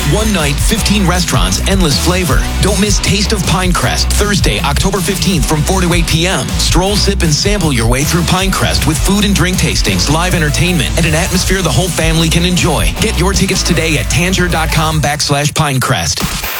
One night, 15 restaurants, endless flavor. Don't miss Taste of Pinecrest, Thursday, October 15th from 4 to 8 p.m. Stroll, sip, and sample your way through Pinecrest with food and drink tastings, live entertainment, and an atmosphere the whole family can enjoy. Get your tickets today at Tanger.com/Pinecrest.